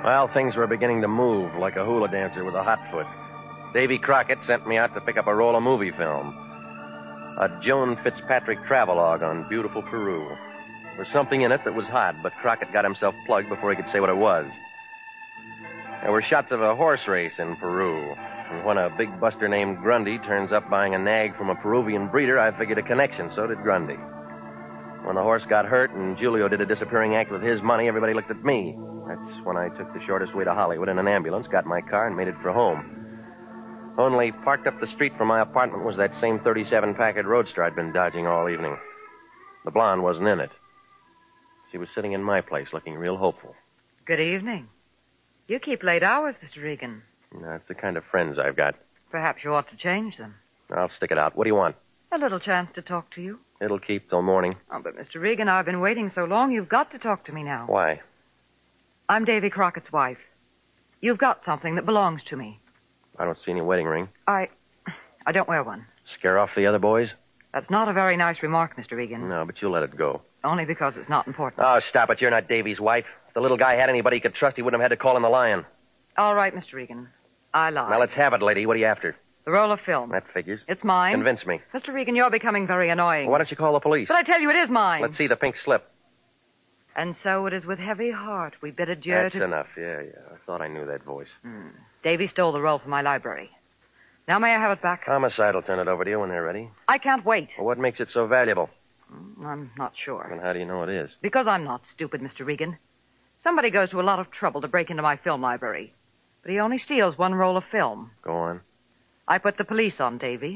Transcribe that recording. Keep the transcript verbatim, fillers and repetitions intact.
Well, things were beginning to move like a hula dancer with a hot foot. Davy Crockett sent me out to pick up a roll of movie film. A Joan Fitzpatrick travelogue on beautiful Peru. There was something in it that was hot, but Crockett got himself plugged before he could say what it was. There were shots of a horse race in Peru. And when a big buster named Grundy turns up buying a nag from a Peruvian breeder, I figured a connection. So did Grundy. When the horse got hurt and Julio did a disappearing act with his money, everybody looked at me. That's when I took the shortest way to Hollywood in an ambulance, got my car, and made it for home. Only parked up the street from my apartment was that same thirty-seven Packard Roadster I'd been dodging all evening. The blonde wasn't in it. She was sitting in my place looking real hopeful. Good evening. You keep late hours, Mister Regan. That's the kind of friends I've got. Perhaps you ought to change them. I'll stick it out. What do you want? A little chance to talk to you. It'll keep till morning. Oh, but Mister Regan, I've been waiting so long, you've got to talk to me now. Why? I'm Davy Crockett's wife. You've got something that belongs to me. I don't see any wedding ring. I... I don't wear one. Scare off the other boys? That's not a very nice remark, Mister Regan. No, but you'll let it go. Only because it's not important. Oh, stop it. You're not Davy's wife. If the little guy had anybody he could trust, he wouldn't have had to call him the Lion. All right, Mister Regan. I lied. Now, let's have it, lady. What are you after? The roll of film. That figures. It's mine. Convince me. Mister Regan, you're becoming very annoying. Well, why don't you call the police? But I tell you, it is mine. Let's see the pink slip. And so it is with heavy heart we bid adieu That's to... enough. Yeah, yeah. I thought I knew that voice. Hmm. Davy stole the roll from my library. Now may I have it back? Homicide will turn it over to you when they're ready. I can't wait. Well, what makes it so valuable? Hmm, I'm not sure. And how do you know it is? Because I'm not stupid, Mister Regan. Somebody goes to a lot of trouble to break into my film library. But he only steals one roll of film. Go on. I put the police on Davy.